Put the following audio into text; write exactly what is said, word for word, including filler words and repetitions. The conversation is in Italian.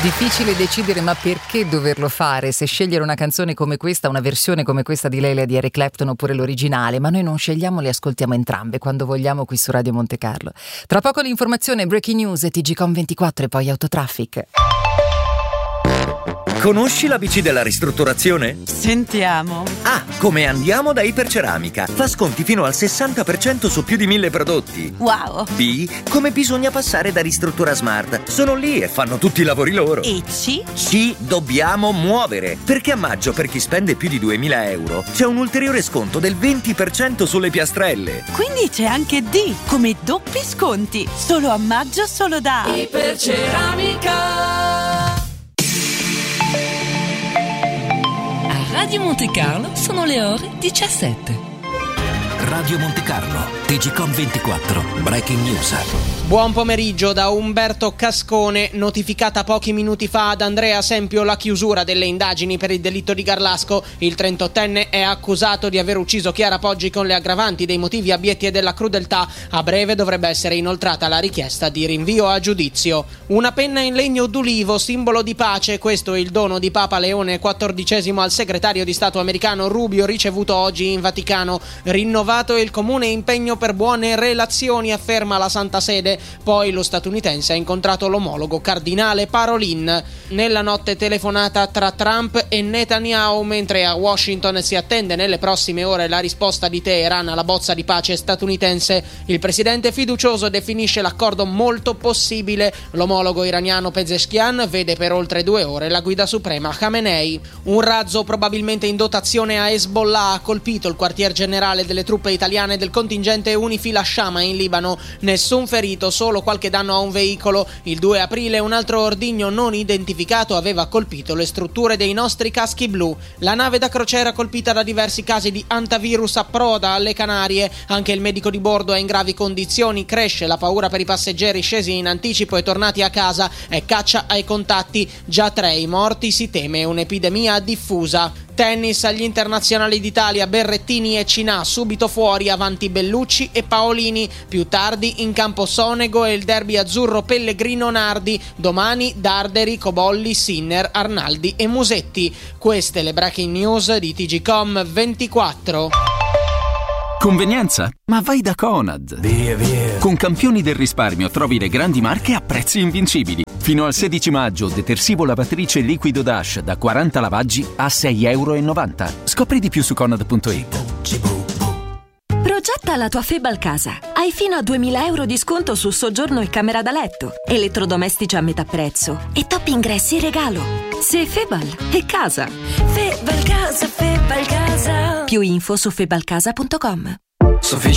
Difficile decidere, ma perché doverlo fare? Se scegliere una canzone come questa, una versione come questa di Leila di Eric Clapton oppure l'originale, ma noi non scegliamo, le ascoltiamo entrambe quando vogliamo qui su Radio Monte Carlo. Tra poco l'informazione, breaking news, T G Com ventiquattro e poi Autotraffic. Conosci l'A B C della ristrutturazione? Sentiamo. A. Come andiamo da Iperceramica. Fa sconti fino al sessanta per cento su più di mille prodotti. Wow. B. Come bisogna passare da Ristruttura Smart. Sono lì e fanno tutti i lavori loro. E C? C. Dobbiamo muovere. Perché a maggio, per chi spende più di duemila euro, c'è un ulteriore sconto del venti per cento sulle piastrelle. Quindi c'è anche D, come doppi sconti. Solo a maggio, solo da Iperceramica. Radio Monte Carlo sono le ore diciassette. Radio Monte Carlo, T G Com ventiquattro, breaking news. Buon pomeriggio da Umberto Cascone. Notificata pochi minuti fa ad Andrea Sempio la chiusura delle indagini per il delitto di Garlasco. Il trentottenne è accusato di aver ucciso Chiara Poggi con le aggravanti dei motivi abietti e della crudeltà. A breve dovrebbe essere inoltrata la richiesta di rinvio a giudizio. Una penna in legno d'ulivo, simbolo di pace. Questo è il dono di Papa Leone quattordicesimo al segretario di Stato americano Rubio, ricevuto oggi in Vaticano. Rinnovato il comune impegno per buone relazioni, afferma la Santa Sede. Poi lo statunitense ha incontrato l'omologo cardinale Parolin. Nella notte telefonata tra Trump e Netanyahu, mentre a Washington si attende nelle prossime ore la risposta di Teheran alla bozza di pace statunitense, il presidente fiducioso definisce l'accordo molto possibile. L'omologo iraniano Pezeshkian vede per oltre due ore la guida suprema Khamenei. Un razzo probabilmente in dotazione a Hezbollah ha colpito il quartier generale delle truppe italiane del contingente Unifil a Shama in Libano. Nessun ferito, solo qualche danno a un veicolo. Il due aprile un altro ordigno non identificato aveva colpito le strutture dei nostri caschi blu. La nave da crociera colpita da diversi casi di antivirus approda alle Canarie. Anche il medico di bordo è in gravi condizioni. Cresce la paura per i passeggeri scesi in anticipo e tornati a casa. È caccia ai contatti. Già tre i morti, si teme un'epidemia diffusa. Tennis agli internazionali d'Italia, Berrettini e Cinà subito fuori, avanti Bellucci e Paolini. Più tardi in campo Sonego e il derby azzurro Pellegrino-Nardi. Domani Darderi, Cobolli, Sinner, Arnaldi e Musetti. Queste le breaking news di T G Com ventiquattro. Convenienza? Ma vai da Conad. Via, via. Con Campioni del risparmio trovi le grandi marche a prezzi invincibili. Fino al sedici maggio, detersivo lavatrice liquido Dash da quaranta lavaggi a sei e novanta euro. Scopri di più su conad punto it. Progetta la tua Febal casa. Hai fino a duemila euro di sconto su soggiorno e camera da letto, elettrodomestici a metà prezzo e top ingressi regalo. Se Febal è casa. Febal casa, Febal casa. Più info su febalcasa punto com.